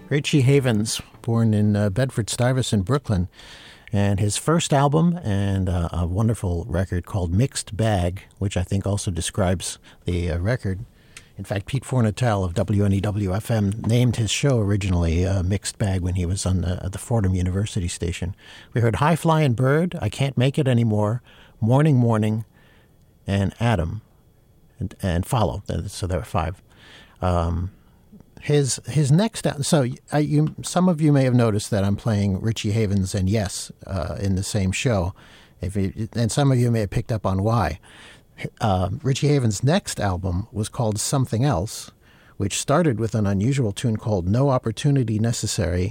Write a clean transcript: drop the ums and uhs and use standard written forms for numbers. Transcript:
Richie Havens, born in Bedford-Stuyvesant, Brooklyn, and his first album and a wonderful record called Mixed Bag, which I think also describes the record. In fact, Pete Fornatel of WNEW-FM named his show originally Mixed Bag when he was on the Fordham University station. We heard High Flying Bird, I Can't Make It Anymore, Morning Morning, and Adam, and Follow. So there were five. His next, some of you may have noticed that I'm playing Richie Havens and Yes in the same show, and some of you may have picked up on why. Richie Havens' next album was called Something Else, which started with an unusual tune called No Opportunity Necessary,